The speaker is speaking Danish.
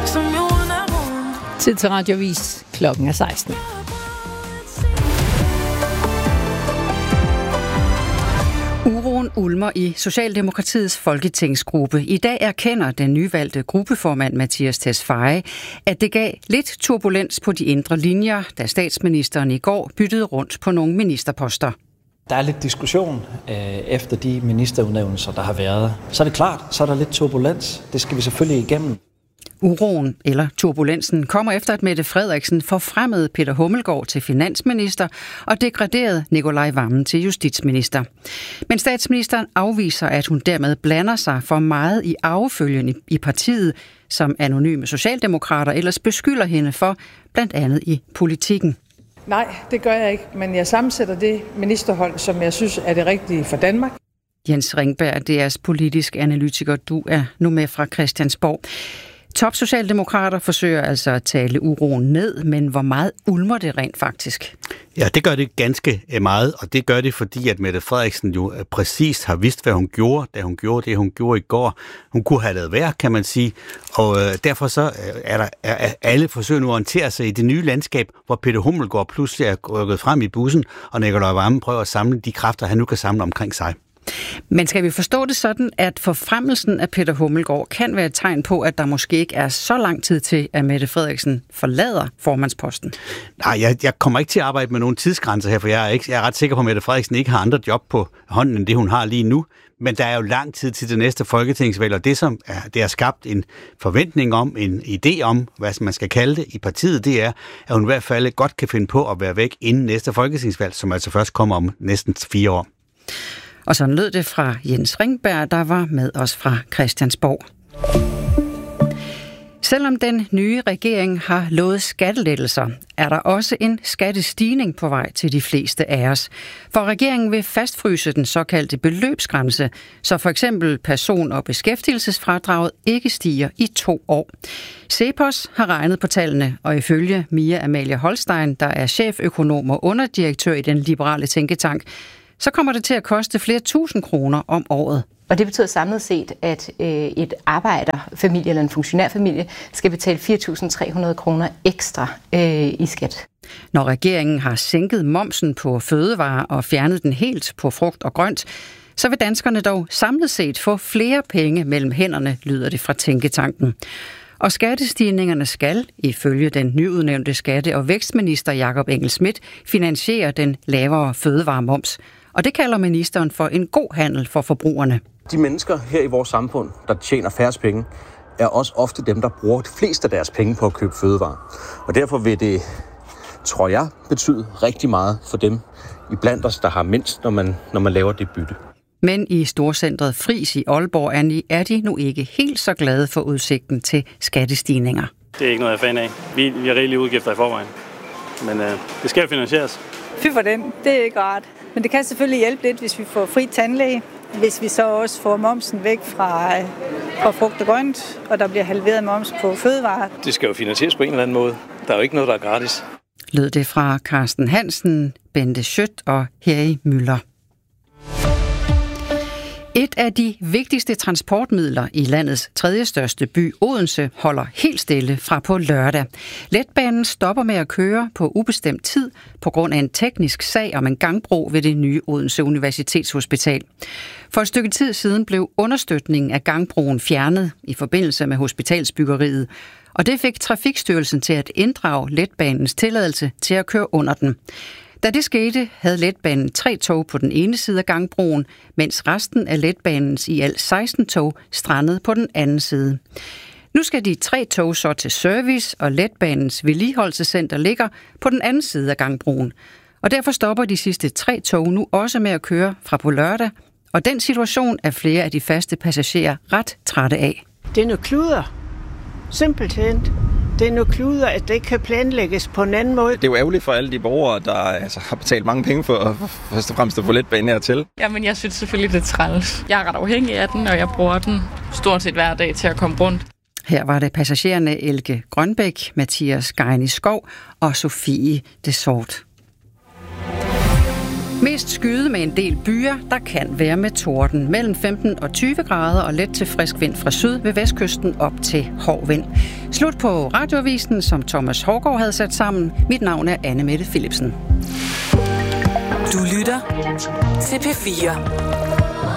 Tid til Radioavis. Klokken er 16. Uroen ulmer i Socialdemokratiets folketingsgruppe. I dag erkender den nyvalgte gruppeformand Mattias Tesfaye, at det gav lidt turbulens på de indre linjer, da statsministeren i går byttede rundt på nogle ministerposter. Der er lidt diskussion efter de ministerudnævnelser, der har været. Så er det klart, så er der lidt turbulens. Det skal vi selvfølgelig igennem. Uroen eller turbulensen kommer efter, at Mette Frederiksen forfremmede Peter Hummelgaard til finansminister og degraderede Nicolai Wammen til justitsminister. Men statsministeren afviser, at hun dermed blander sig for meget i arvefølgen i partiet, som anonyme socialdemokrater ellers beskylder hende for, blandt andet i politikken. Nej, det gør jeg ikke, men jeg sammensætter det ministerhold, som jeg synes er det rigtige for Danmark. Jens Ringberg, DR's politisk analytiker, du er nu med fra Christiansborg. Top-socialdemokrater forsøger altså at tale uroen ned, men hvor meget ulmer det rent faktisk? Ja, det gør det ganske meget, og det gør det, fordi at Mette Frederiksen jo præcist har vidst, hvad hun gjorde, da hun gjorde det, hun gjorde i går. Hun kunne have lavet værd, kan man sige, og derfor så er alle forsøger nu at orientere sig i det nye landskab, hvor Peter Hummelgaard pludselig er rykket frem i bussen, og Nicolai Wammen prøver at samle de kræfter, han nu kan samle omkring sig. Men skal vi forstå det sådan, at forfremmelsen af Peter Hummelgaard kan være et tegn på, at der måske ikke er så lang tid til, at Mette Frederiksen forlader formandsposten? Nej, jeg kommer ikke til at arbejde med nogen tidsgrænser her, for jeg er ret sikker på, at Mette Frederiksen ikke har andre job på hånden, end det hun har lige nu. Men der er jo lang tid til det næste folketingsvalg, og det har skabt en forventning om, en idé om, hvad man skal kalde det i partiet, det er, at hun i hvert fald godt kan finde på at være væk inden næste folketingsvalg, som altså først kommer om næsten 4 år. Og sådan lød det fra Jens Ringberg, der var med os fra Christiansborg. Selvom den nye regering har lovet skattelettelser, er der også en skattestigning på vej til de fleste af os. For regeringen vil fastfryse den såkaldte beløbsgrænse, så for eksempel person- og beskæftigelsesfradraget ikke stiger i 2 år. Cepos har regnet på tallene, og ifølge Mia Amalie Holstein, der er cheføkonom og underdirektør i den liberale tænketank, så kommer det til at koste flere tusind kroner om året. Og det betyder samlet set, at et arbejderfamilie eller en funktionærfamilie skal betale 4.300 kroner ekstra i skat. Når regeringen har sænket momsen på fødevarer og fjernet den helt på frugt og grønt, så vil danskerne dog samlet set få flere penge mellem hænderne, lyder det fra tænketanken. Og skattestigningerne skal, ifølge den nyudnævnte skatte- og vækstminister Jakob Engel-Schmidt, finansiere den lavere fødevaremoms. Og det kalder ministeren for en god handel for forbrugerne. De mennesker her i vores samfund, der tjener færrest penge, er også ofte dem, der bruger de fleste af deres penge på at købe fødevarer. Og derfor vil det, tror jeg, betyde rigtig meget for dem iblandt os, der har mindst, når man laver det bytte. Men i storcentret Friis i Aalborg er de nu ikke helt så glade for udsigten til skattestigninger. Det er ikke noget, jeg er fan af. Vi har rigelige udgifter i forvejen. Men det skal finansieres. Fy for den. Det er ikke rart. Men det kan selvfølgelig hjælpe lidt, hvis vi får fri tandlæge. Hvis vi så også får momsen væk fra frugt og grønt, og der bliver halveret moms på fødevarer. Det skal jo finansieres på en eller anden måde. Der er jo ikke noget, der er gratis. Lød det fra Carsten Hansen, Bente Schødt og Harry Møller. Et af de vigtigste transportmidler i landets 3. største by, Odense, holder helt stille fra på lørdag. Letbanen stopper med at køre på ubestemt tid på grund af en teknisk sag om en gangbro ved det nye Odense Universitetshospital. For et stykke tid siden blev understøtningen af gangbroen fjernet i forbindelse med hospitalsbyggeriet, og det fik Trafikstyrelsen til at inddrage letbanens tilladelse til at køre under den. Da det skete, havde letbanen 3 tog på den ene side af gangbroen, mens resten af letbanens i alt 16 tog strandede på den anden side. Nu skal de 3 tog så til service, og letbanens vedligeholdelsescenter ligger på den anden side af gangbroen. Og derfor stopper de sidste 3 tog nu også med at køre fra på lørdag, og den situation er flere af de faste passagerer ret trætte af. Det er noget kluder. Simpelthen. Det er noget kluder, at det ikke kan planlægges på en anden måde. Det er jo ærgerligt for alle de borgere, der har betalt mange penge for først og fremmest at få letbanen hertil. Jamen, jeg synes selvfølgelig, det er træls. Jeg er ret afhængig af den, og jeg bruger den stort set hver dag til at komme rundt. Her var det passagererne Elke Grønbæk, Mathias Geini Skov og Sofie Desort. Mest skyde med en del byer, der kan være med torden. Mellem 15 og 20 grader og let til frisk vind fra syd ved vestkysten op til hård vind. Slut på radioavisen, som Thomas Haugaard havde sat sammen. Mit navn er Anne Mette Philipsen. Du lytter til P4.